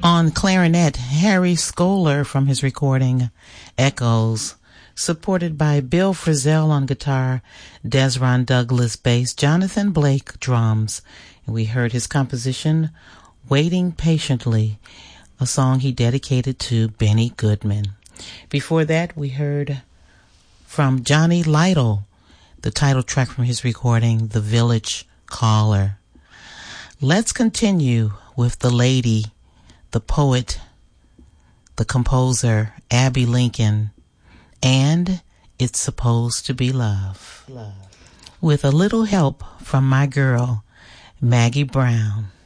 On clarinet, Harry Scholar from his recording Echoes, supported by Bill Frisell on guitar, Desron Douglas bass, Jonathan Blake drums. And we heard his composition, Waiting Patiently, a song he dedicated to Benny Goodman. Before that, we heard from Johnny Lytle, the title track from his recording, The Village Caller. Let's continue with the lady, the poet, the composer, Abby Lincoln, and It's Supposed to Be Love. With a little help from my girl, Maggie Brown.